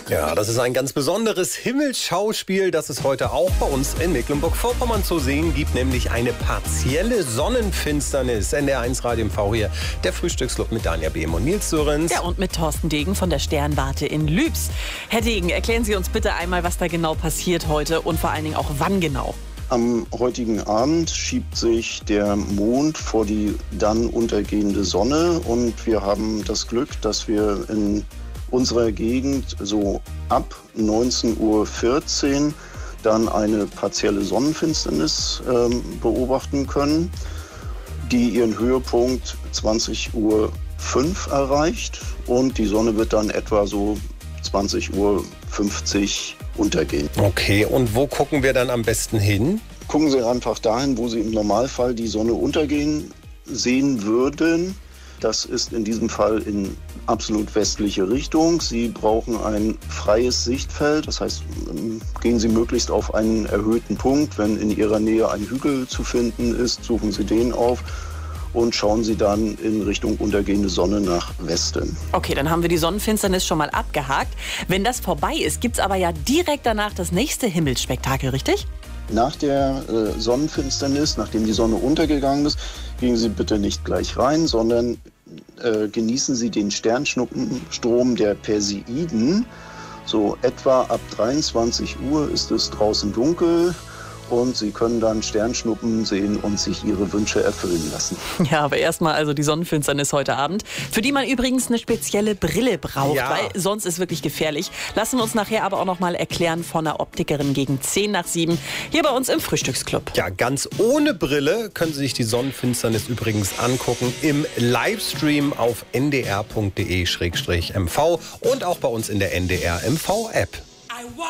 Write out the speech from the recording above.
Ja, das ist ein ganz besonderes Himmelsschauspiel, das es heute auch bei uns in Mecklenburg-Vorpommern zu sehen gibt, nämlich eine partielle Sonnenfinsternis. NDR1 Radio MV hier, der Frühstücksclub mit Danja Behm und Nils Sörensen. Ja, und mit Thorsten Degen von der Sternwarte in Lübs. Herr Degen, erklären Sie uns bitte einmal, was da genau passiert heute und vor allen Dingen auch wann genau. Am heutigen Abend schiebt sich der Mond vor die dann untergehende Sonne und wir haben das Glück, dass wir in unserer Gegend so ab 19:14 Uhr dann eine partielle Sonnenfinsternis beobachten können, die ihren Höhepunkt 20:05 Uhr erreicht und die Sonne wird dann etwa so 20:50 Uhr untergehen. Okay, und wo gucken wir dann am besten hin? Gucken Sie einfach dahin, wo Sie im Normalfall die Sonne untergehen sehen würden. Das ist in diesem Fall in absolut westliche Richtung. Sie brauchen ein freies Sichtfeld. Das heißt, gehen Sie möglichst auf einen erhöhten Punkt. Wenn in Ihrer Nähe ein Hügel zu finden ist, suchen Sie den auf und schauen Sie dann in Richtung untergehende Sonne nach Westen. Okay, dann haben wir die Sonnenfinsternis schon mal abgehakt. Wenn das vorbei ist, gibt's aber ja direkt danach das nächste Himmelsspektakel, richtig? Nach der Sonnenfinsternis, nachdem die Sonne untergegangen ist, gehen Sie bitte nicht gleich rein, sondern genießen Sie den Sternschnuppenstrom der Perseiden. So etwa ab 23 Uhr ist es draußen dunkel und Sie können dann Sternschnuppen sehen und sich Ihre Wünsche erfüllen lassen. Ja, aber erstmal also die Sonnenfinsternis heute Abend, für die man übrigens eine spezielle Brille braucht, Ja. weil sonst ist wirklich gefährlich. Lassen wir uns nachher aber auch noch mal erklären von einer Optikerin gegen 6:10 hier bei uns im Frühstücksclub. Ja, ganz ohne Brille können Sie sich die Sonnenfinsternis übrigens angucken im Livestream auf ndr.de/mv und auch bei uns in der NDR MV App.